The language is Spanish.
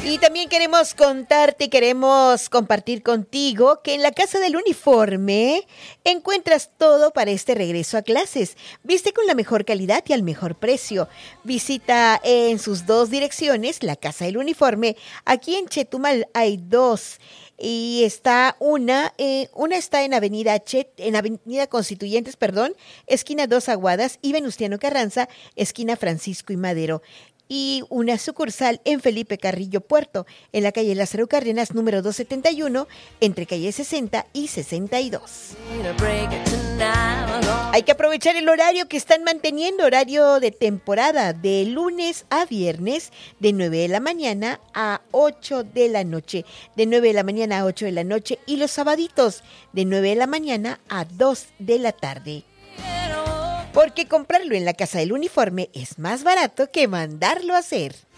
Y también queremos contarte, queremos compartir contigo que en la Casa del Uniforme encuentras todo para este regreso a clases. Viste con la mejor calidad y al mejor precio. Visita en sus dos direcciones la Casa del Uniforme. Aquí en Chetumal hay dos. Y está una está en Avenida Constituyentes, esquina Dos Aguadas, y Venustiano Carranza, esquina Francisco y Madero. Y una sucursal en Felipe Carrillo Puerto, en la calle Lázaro Cárdenas, número 271, entre calle 60 y 62. Hay que aprovechar el horario que están manteniendo, horario de temporada, de lunes a viernes, de 9 de la mañana a 8 de la noche. De 9 de la mañana a 8 de la noche, y los sabaditos, de 9 de la mañana a 2 de la tarde. Porque comprarlo en la Casa del Uniforme es más barato que mandarlo a hacer.